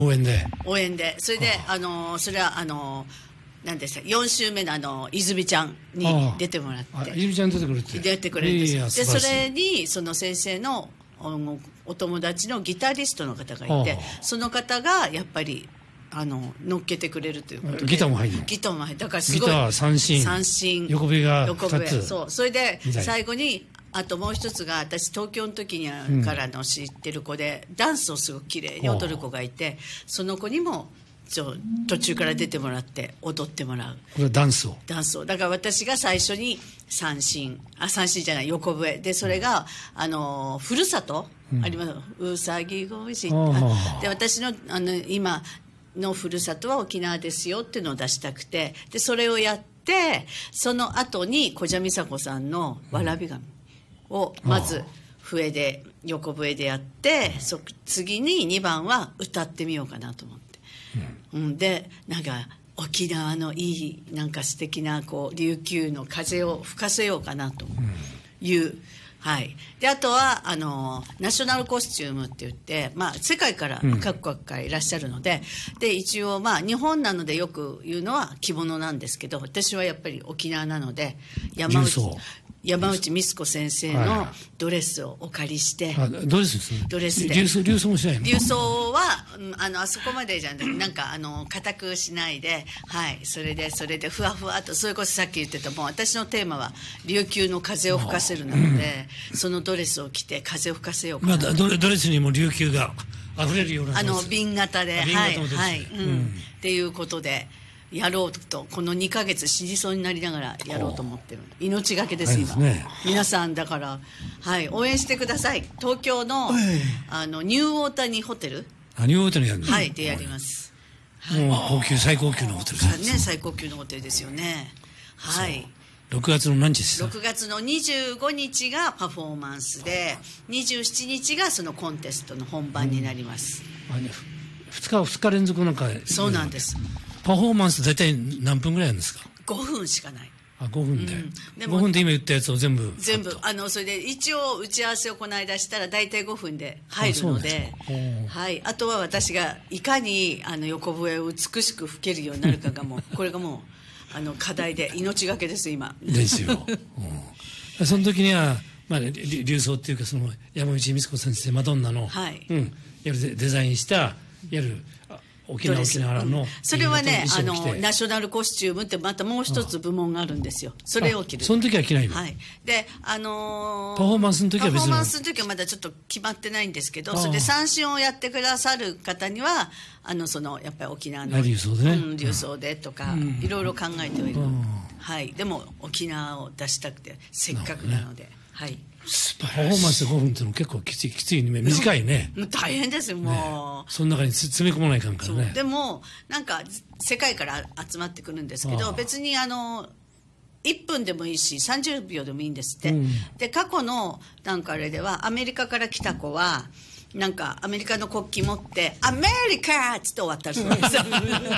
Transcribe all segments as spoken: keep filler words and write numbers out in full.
応援で応援でそれであのそれはあの何でしたよん週目のあの泉ちゃんに出てもらって泉ちゃん出てくるって出てくれるんですよ。 いやでそれにその先生のお, お友達のギタリストの方がいて、その方がやっぱりあの乗っけてくれるということでギターも入るのギターも入るだからすごいギター三振三振横笛がふたつそうそれで最後にあともう一つが私東京の時にからの知ってる子で、うん、ダンスをすごく綺麗に踊る子がいてその子にも途中から出てもらって踊ってもらうこれはダンスをダンスをだから私が最初に三振あ三振じゃない横笛でそれがあのふるさと、うん、ありますうさぎ越しで私のあの今のふるさとは沖縄ですよっていうのを出したくてでそれをやってその後に小蛇美佐子さんのわらび紙をまず笛で横笛でやってそ次ににばんは歌ってみようかなと思って、うんうん、でなんか沖縄のいいなんか素敵なこう琉球の風を吹かせようかなという、うんはい、であとはあのナショナルコスチュームって言って、まあ、世界から各国からいらっしゃるので、うん、で一応、まあ、日本なのでよく言うのは着物なんですけど私はやっぱり沖縄なので山内山内美津子先生のドレスをお借りして、 はい、ドレスですねドレスで流装流装もしないの流装は、うん、あのあそこまでじゃないなんかあの固くしないで、はい、それでそれでふわふわとそれこそさっき言ってたもう私のテーマは琉球の風を吹かせるなので、うん、そのドレスを着て風を吹かせようかな、まあ、 ドレ、ドレスにも琉球があふれるようなあの瓶型で瓶型もです、 はいはいうんうん、っていうことでやろうとこのにかげつ死にそうになりながらやろうと思ってる命がけです今、はいですね、皆さんだから、はい、応援してください東京 の,、はい、あのニューオータニホテルあニューオータニやるのはいでやります、 はい、もう高級最高級のホテルですね最高級のホテルですよねはいろくがつの何日ですかろくがつのにじゅうごにちがパフォーマンスでにじゅうしちにちがそのコンテストの本番になります、うん、あね、 ふつかふつか連続なんかそうなんですパフォーマンス大体何分ぐらいなんですかごふんしかないあごふんで、うん、でもごふんで今言ったやつを全部全部あのそれで一応打ち合わせをこの間したら大体ごふんで入るの で, ではい、あとは私がいかにあの横笛を美しく吹けるようになるかがもうこれがもうあの課題で命がけです今ですよ、うん、その時には、まあ、流装っていうかその山内美津子先生マドンナの、はいうん、いわゆるデザインしたいわゆる沖縄沖縄の、うん、それはねあのナショナルコスチュームってまたもう一つ部門があるんですよそれを着るその時は着ないの、 はい、であのー、 パフォーマンスの時は別にパフォーマンスの時はまだちょっと決まってないんですけどそれで三振をやってくださる方にはあのそのやっぱり沖縄の流装でね、 うん、流装でとか、うん、いろいろ考えてはいる、うん、はい、でも沖縄を出したくてせっかくなので、ね、はいパフォーマンスでごふんっていうの結構きついきついね短いねもう大変ですよもう、 ね、その中に詰め込まないかんからねでもなんか世界から集まってくるんですけど別にあのいっぷんでもいいしさんじゅうびょうでもいいんですって、うん、で過去のなんかあれではアメリカから来た子はなんかアメリカの国旗持ってアメリカーっつって終わったりするんですよ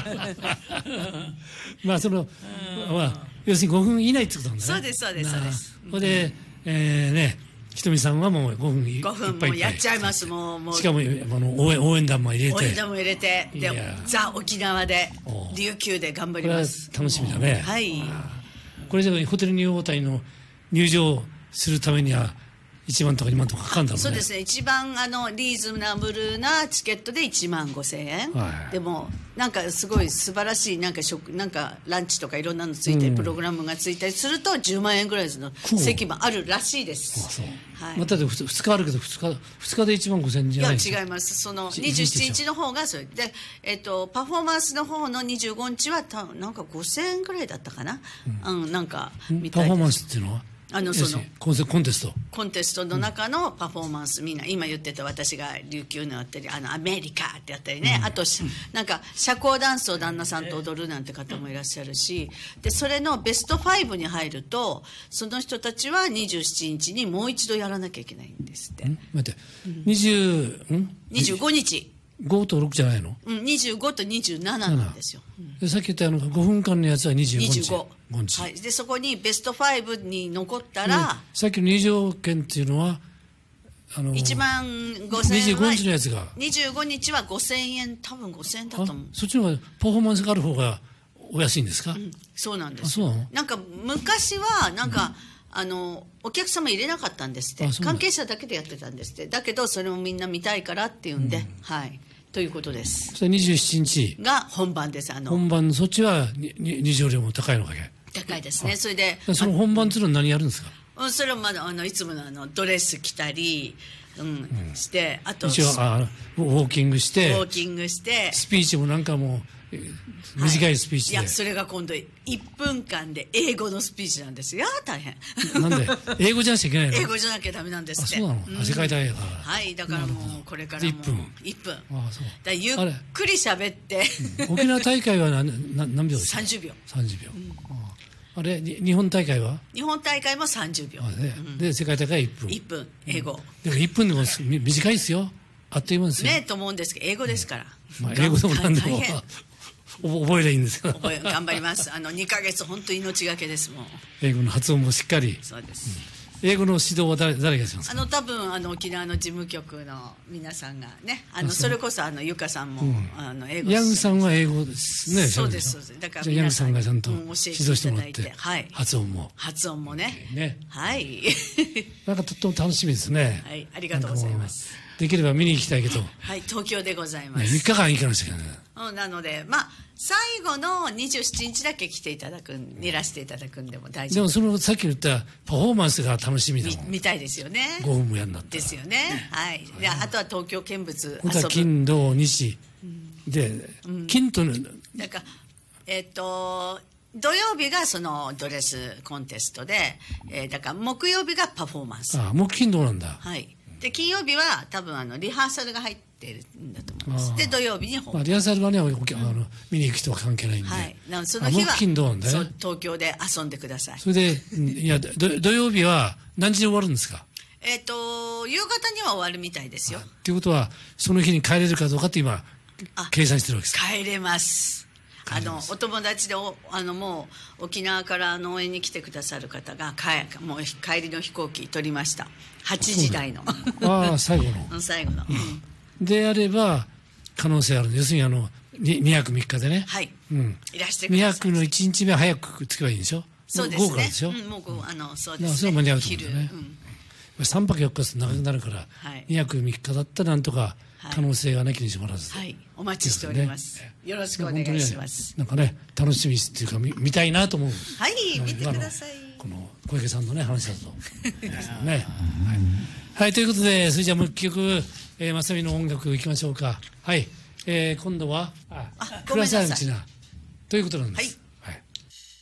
まあその、まあ、要するにごふん以内ってことなんだねそうですそうですそうですそれでえー、ねひとみさんはもうごふんいっぱいいっぱいごふんもうやっちゃいますもうもうしかもあの応援応援団も入れて応援団も入れてでザ沖縄で琉球で頑張ります楽しみだねはいこれじゃホテルニューオータニの入場するためにはいちまんとかにまんとかかかるんだろうねそうですね一番あのリーズナブルなチケットでいちまんごせんえん、はい、でもなんかすごい素晴らしいなんか食なんかランチとかいろんなのついてる、うん、プログラムがついたりするとじゅうまんえんぐらいの席もあるらしいです、 あそう、はい、まあ、だってふつかあるけどふつか、ふつかでいちまんごせんえんじゃないですか。 いや違いますそのにじゅうしちにちの方がそれで、えー、とパフォーマンスの方のにじゅうごにちはたなんかごせんえんぐらいだったかな、うんうん、なんかみたいです。 パフォーマンスっていうのはあのそのコンセコンテストコンテストの中のパフォーマンス、みんな今言ってた私が琉球のやったりあのアメリカってやったりね、うん、あとなんか社交ダンスを旦那さんと踊るなんて方もいらっしゃるしでそれのベストごに入るとその人たちはにじゅうしちにちにもう一度やらなきゃいけないんですって。 ん待って、うん、にじゅう、んにじゅうごにちごとろくじゃないの、 うん、にじゅうごとにじゅうなななんですよ、うん、 でさっき言ったあのごふんかんのやつはにじゅうごにちにじゅうご、はい、でそこにベストごに残ったら、 ね、さっきの入場券っていうのはあのいちまんごせんえんはにじゅうごにちのやつがにじゅうごにちはごせんえん、多分ごせんえんだと思う。 そっちの方がパフォーマンスがある方がお安いんですか？ うん、そうなんです。 そうなの？ なんか昔はなんか、うん、あのお客様入れなかったんですって。関係者だけでやってたんですって。だけどそれもみんな見たいからっていうんで、うん、はいということです。 それにじゅうしちにちが本番です。あの本番のそっちは入場料も高いのかけ？ 高いですね。それでその本番っていうのは何やるんですか？ それはまだあのいつものあのドレス着たり、うんうん、してあと一応あウォーキングしてウォーキングしてスピーチもなんかもう短いスピーチで、 はい、いやそれが今度いっぷんかんで英語のスピーチなんですよ。大変なんで英語じゃなきゃいけないの？ 英語じゃなきゃダメなんですって。 あそうなの、うん、世界大会だから。 はいだからもうこれからもいっぷんいっぷんあそうだゆっくり喋って、 うん、沖縄大会は何, 何秒ですか？ さんじゅうびょうさんじゅうびょう、うんあれ日本大会は日本大会もさんじゅうびょう、 ねうん、で世界大会はいっぷんいっぷん英語、 でもいっぷんでも短いですよ。あっという間ですよねと思うんですけど英語ですから、 うんまあ、英語でも何でも覚えりゃいいんですけど頑張りますあのにかげつ本当命がけですもん。 英語の発音もしっかり。 そうです、 うん、英語の指導は 誰, 誰がしますか？ あの多分あの沖縄の事務局の皆さんがねあのそれこそあのゆかさんも、うん、あの英語ヤングさんは英語ですね。 そうですそうです。だからヤングさんがちゃんと指導してもらって、 うん、はい、 発音も発音もね、 ねはいなんかとっても楽しみですね。 はいありがとうございます。 できれば見に行きたいけどはい東京でございます、 ね、みっかかん行かなきゃいけない、 うん、なのでまあ最後のにじゅうしちにちだけ来ていただくいらしていただくんでも大丈夫。 でもそのさっき言ったパフォーマンスが楽しみだもん。 見たいですよね。 ごふんもやんなったですよね。はい。であとは東京見物遊ぶ。 本当は金土日、うん、で、うん、金となんかえっ、ー、と土曜日がそのドレスコンテストで、えー、だから木曜日がパフォーマンス。 ああ木金土なんだ。 はい。で金曜日は多分あのリハーサルが入ってるんだと思います。で土曜日に本番、 まあ、リハーサルはね、うん、あの見に行く人は関係ないんで、はい、 なその日は金土なんだよ、 そう東京で遊んでください。 それでいや土曜日は何時で終わるんですか？ えっ、ー、と夕方には終わるみたいですよ。 ということはその日に帰れるかどうかって今計算してるわけですか？ 帰れます。あのお友達でおあのもう沖縄から農園に来てくださる方が帰もう帰りの飛行機取りました。はちじ台のああ最後の最後の、 うん、であれば可能性ある。要するにあのにはくみっかでね、 はい、 うん、 いらしてください。 にはくのいちにちめは早く着けばいいんでしょ？ そうですね。 午後からでしょ？ うん、もう午後あのそうですね。 それは間に合うと思うんだよね。うん、さんぱくよっかす長くなるから、はい、にはくみっかだったらなんとか可能性がなきにしもあらず、 はい、お待ちしております、ね、よろしくお願いします。 なんかね楽しみっていうか 見, 見たいなと思う。 はい見てください。 この小池さんのね話だとねはい、はい、ということでそれじゃあもう一曲、えー、まさみの音楽いきましょうか。はい、えー、今度はああクラサンチナということなんです。 はい